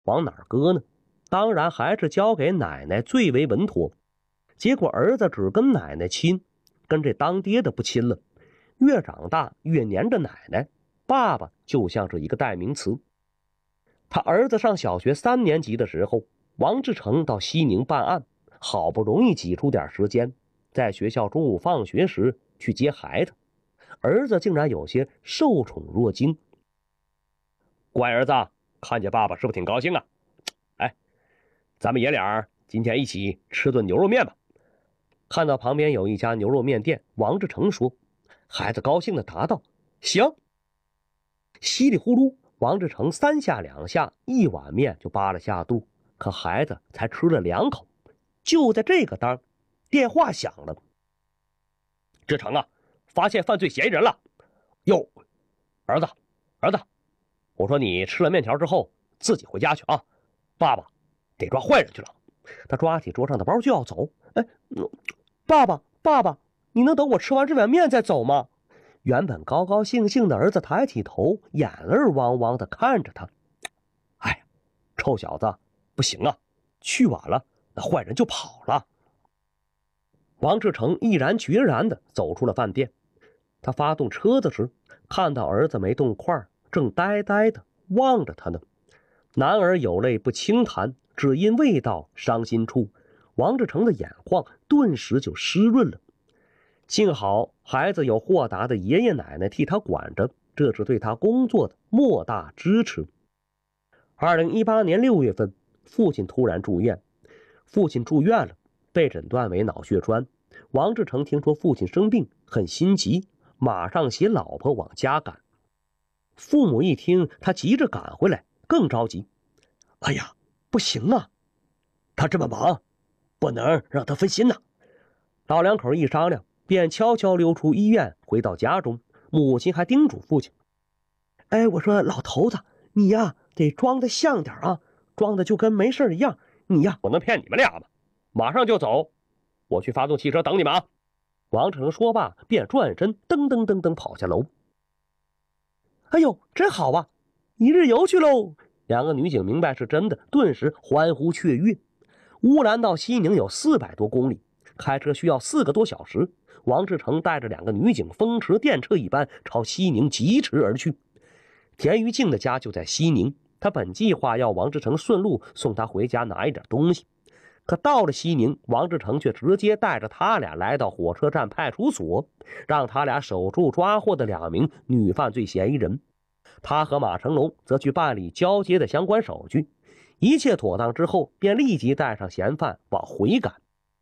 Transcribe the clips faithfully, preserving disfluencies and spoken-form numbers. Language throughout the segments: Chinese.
往哪儿搁呢？当然还是交给奶奶最为稳妥。结果儿子只跟奶奶亲，跟这当爹的不亲了。越长大越黏着奶奶，爸爸就像是一个代名词。他儿子上小学三年级的时候，王志成到西宁办案，好不容易挤出点时间，在学校中午放学时去接孩子，儿子竟然有些受宠若惊。乖儿子，看见爸爸是不是挺高兴啊？哎，咱们爷俩今天一起吃顿牛肉面吧。看到旁边有一家牛肉面店，王志成说。孩子高兴地答道：行。稀里呼噜，王志成三下两下一碗面就扒了下肚，可孩子才吃了两口。就在这个当，电话响了。志成啊，发现犯罪嫌疑人了。哟，儿子儿子，我说你吃了面条之后自己回家去啊，爸爸得抓坏人去了。他抓起桌上的包就要走。哎，爸爸爸爸，你能等我吃完这碗面再走吗？原本高高兴兴的儿子抬起头，眼泪汪汪的看着他。哎呀，臭小子，不行啊，去晚了那坏人就跑了。王志成毅然决然的走出了饭店。他发动车子时，看到儿子没动块，正呆呆的望着他呢。男儿有泪不轻弹，只因未到伤心处。王志成的眼眶顿时就湿润了。幸好孩子有豁达的爷爷奶奶替他管着，这是对他工作的莫大支持。二零一八年六月份，父亲突然住院。父亲住院了，被诊断为脑血栓。王志成听说父亲生病，很心急，马上携老婆往家赶。父母一听他急着赶回来，更着急。哎呀，不行啊，他这么忙，不能让他分心呐。老两口一商量，便悄悄溜出医院，回到家中。母亲还叮嘱父亲：哎，我说老头子，你呀得装得像点啊，装的就跟没事一样。你呀，我能骗你们俩吗？马上就走，我去发动汽车等你们啊。王志成说罢，便转身噔噔噔噔跑下楼。哎呦，真好啊，一日游去喽！两个女警明白是真的，顿时欢呼雀跃。乌兰到西宁有四百多公里，开车需要四个多小时。王志成带着两个女警风驰电掣一般朝西宁疾驰而去。田余静的家就在西宁，他本计划要王志成顺路送他回家拿一点东西，可到了西宁，王志成却直接带着他俩来到火车站派出所，让他俩守住抓获的两名女犯罪嫌疑人。他和马成龙则去办理交接的相关手续。一切妥当之后，便立即带上嫌犯往回赶。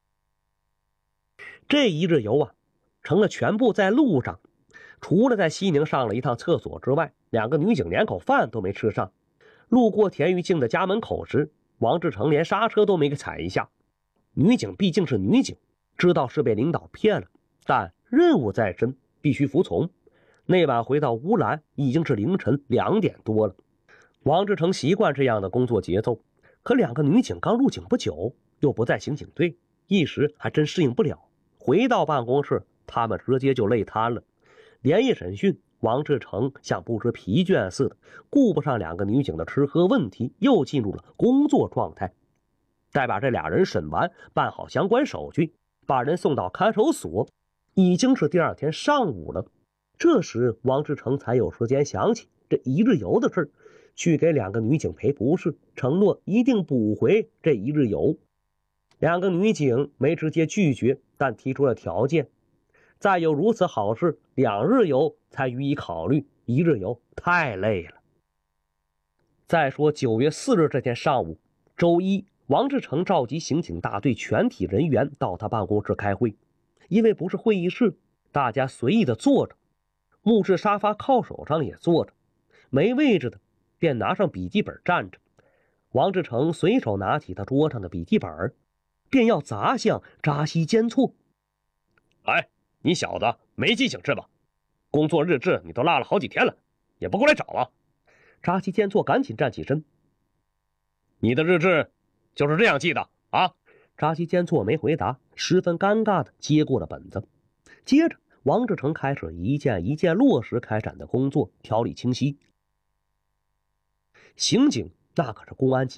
这一日游啊，成了全部在路上。除了在西宁上了一趟厕所之外，两个女警连口饭都没吃上。路过田余静的家门口时，王志成连刹车都没给踩一下。女警毕竟是女警，知道是被领导骗了，但任务在身，必须服从。那晚回到乌兰已经是凌晨两点多了。王志成习惯这样的工作节奏，可两个女警刚入警不久，又不在刑警队，一时还真适应不了。回到办公室，他们直接就累瘫了。连夜审讯，王志成像不知疲倦似的，顾不上两个女警的吃喝问题，又进入了工作状态。待把这俩人审完，办好相关手续，把人送到看守所，已经是第二天上午了。这时王志成才有时间想起这一日游的事，去给两个女警赔不是，承诺一定补回这一日游。两个女警没直接拒绝，但提出了条件。再有如此好事，两日游才予以考虑，一日游太累了。再说九月四日这天上午，周一，王志成召集刑警大队全体人员到他办公室开会。因为不是会议室，大家随意的坐着，木质沙发靠手上也坐着，没位置的便拿上笔记本站着。王志成随手拿起他桌上的笔记本，便要砸向扎西坚错。哎，你小子没记性是吧？工作日志你都落了好几天了，也不过来找啊！扎西坚错赶紧站起身。你的日志就是这样记的啊？扎西坚错没回答，十分尴尬的接过了本子。接着王志成开始一件一件落实开展的工作，条理清晰。刑警那可是公安机